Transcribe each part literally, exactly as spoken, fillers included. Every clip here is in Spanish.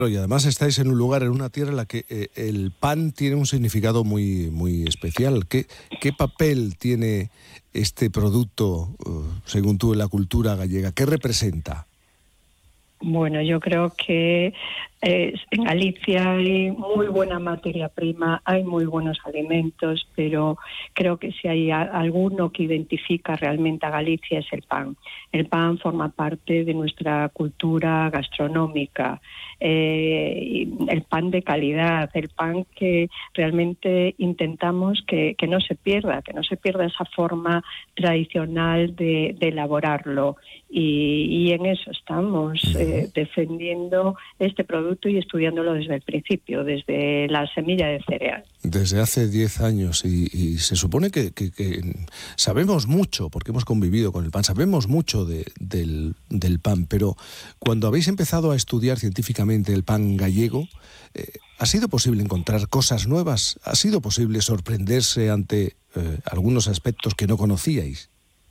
Y además estáis en un lugar, en una tierra en la que eh, el pan tiene un significado muy, muy especial. ¿Qué, qué papel tiene este producto, uh, según tú, en la cultura gallega? ¿Qué representa? Bueno, yo creo que eh, en Galicia hay muy buena materia prima, hay muy buenos alimentos, pero creo que si hay a, alguno que identifica realmente a Galicia es el pan. El pan forma parte de nuestra cultura gastronómica, eh, el pan de calidad, el pan que realmente intentamos que, que no se pierda, que no se pierda esa forma tradicional de, de elaborarlo. Y, y en eso estamos, eh, defendiendo este producto y estudiándolo desde el principio, desde la semilla de cereal. Desde hace diez años y, y se supone que, que, que sabemos mucho, porque hemos convivido con el pan, sabemos mucho de, del, del pan, pero cuando habéis empezado a estudiar científicamente el pan gallego, eh, ¿ha sido posible encontrar cosas nuevas? ¿Ha sido posible sorprenderse ante eh, algunos aspectos que no conocíais?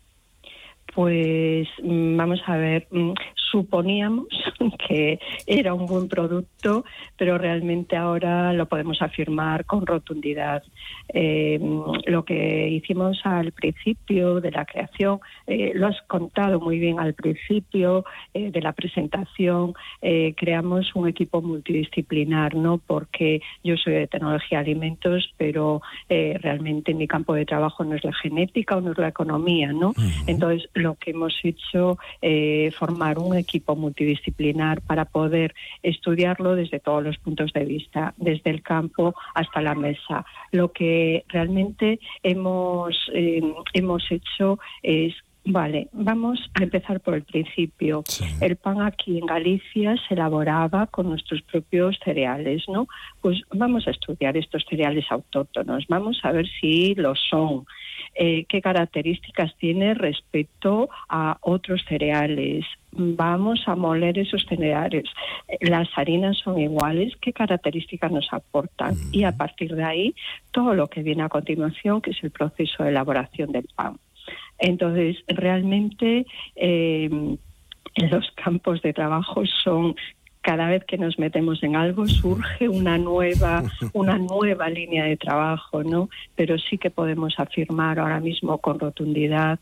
Pues vamos a ver, suponíamos que era un buen producto, pero realmente ahora lo podemos afirmar con rotundidad. Eh, lo que hicimos al principio de la creación, eh, lo has contado muy bien al principio eh, de la presentación, eh, creamos un equipo multidisciplinar, ¿no? Porque yo soy de tecnología de alimentos, pero eh, realmente mi campo de trabajo no es la genética o no es la economía, ¿no? Uh-huh. Entonces, lo que hemos hecho es eh, formar un equipo multidisciplinar para poder estudiarlo desde todos los puntos de vista, desde el campo hasta la mesa. Lo que realmente hemos, eh, hemos hecho es, vale, vamos a empezar por el principio. Sí. El pan aquí en Galicia se elaboraba con nuestros propios cereales, ¿no? Pues vamos a estudiar estos cereales autóctonos, vamos a ver si lo son. Eh, qué características tiene respecto a otros cereales. Vamos a moler esos cereales. Las harinas son iguales, qué características nos aportan. Mm. Y a partir de ahí, todo lo que viene a continuación, que es el proceso de elaboración del pan. Entonces, realmente eh, los campos de trabajo son... Cada vez que nos metemos en algo surge una nueva, una nueva línea de trabajo, ¿no? Pero sí que podemos afirmar ahora mismo con rotundidad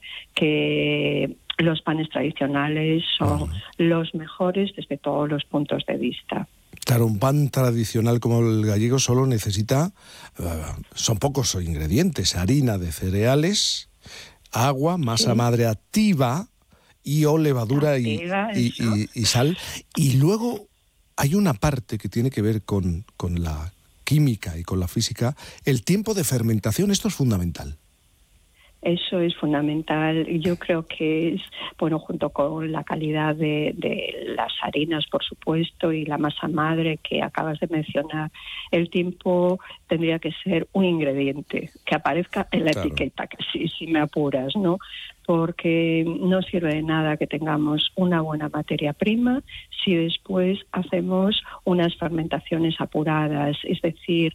que los panes tradicionales son los mejores desde todos los puntos de vista. Claro, un pan tradicional como el gallego solo necesita, uh, son pocos ingredientes, harina de cereales, agua, masa sí. madre activa y o levadura activa, y, y, y, y sal. Y luego hay una parte que tiene que ver con, con la química y con la física, el tiempo de fermentación. Esto es fundamental. Eso es fundamental. Yo creo que es, bueno, junto con la calidad de, de las harinas, por supuesto, y la masa madre que acabas de mencionar, el tiempo tendría que ser un ingrediente que aparezca en la claro. etiqueta, que si, si me apuras, ¿no? Porque no sirve de nada que tengamos una buena materia prima si después hacemos unas fermentaciones apuradas, es decir,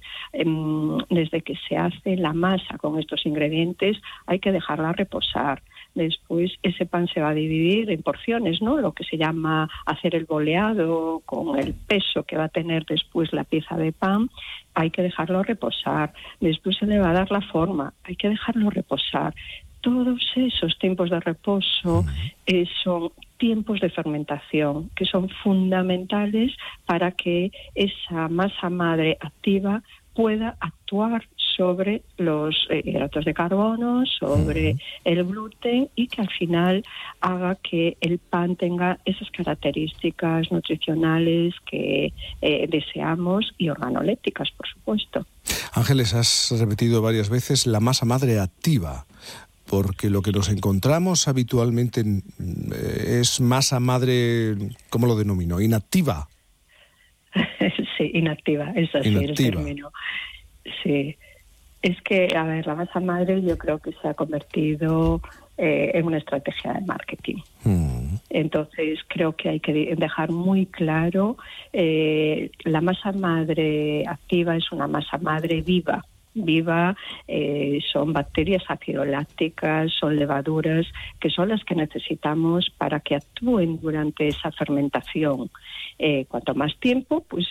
desde que se hace la masa con estos ingredientes hay que dejarla reposar. Después ese pan se va a dividir en porciones, ¿no? Lo que se llama hacer el boleado con el peso que va a tener después la pieza de pan. Hay que dejarlo reposar. Después se le va a dar la forma. Hay que dejarlo reposar. Todos esos tiempos de reposo eh, son tiempos de fermentación que son fundamentales para que esa masa madre activa pueda actuar sobre los eh, hidratos de carbono, sobre uh-huh. el gluten y que al final haga que el pan tenga esas características nutricionales que eh, deseamos y organolépticas, por supuesto. Ángeles, has repetido varias veces la masa madre activa, porque lo que nos encontramos habitualmente es masa madre, ¿cómo lo denomino? Inactiva. Sí, inactiva, es así el término. Sí. Es que, a ver, la masa madre yo creo que se ha convertido eh, en una estrategia de marketing. Mm. Entonces, creo que hay que dejar muy claro, eh, la masa madre activa es una masa madre viva. viva, eh, son bacterias acidolácticas, son levaduras, que son las que necesitamos para que actúen durante esa fermentación. Eh, cuanto más tiempo, pues